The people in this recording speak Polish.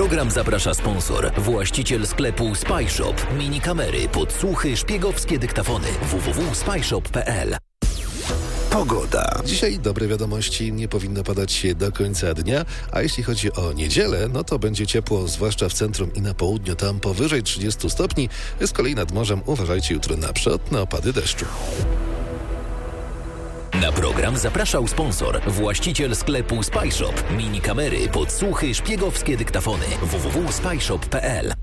program zaprasza sponsor, właściciel sklepu SpyShop. Mini kamery, podsłuchy, szpiegowskie dyktafony. www.spyshop.pl. Pogoda. Dzisiaj dobre wiadomości, nie powinno padać do końca dnia, a jeśli chodzi o niedzielę, no to będzie ciepło, zwłaszcza w centrum i na południu, tam powyżej 30 stopni. Z kolei nad morzem uważajcie jutro na przelotne opady deszczu. Na program zapraszał sponsor, właściciel sklepu SpyShop. Mini kamery, podsłuchy, szpiegowskie dyktafony. www.spyshop.pl.